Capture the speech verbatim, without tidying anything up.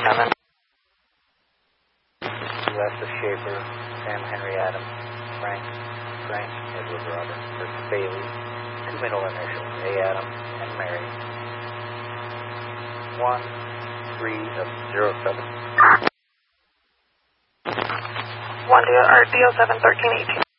seven. West of Schaefer, Sam Henry Adams, Frank, Frank Edward Robert, that's Bailey, two middle initials, A Adams and Mary. One, three of zero seven. One D O, or D O seven thirteen eighteen.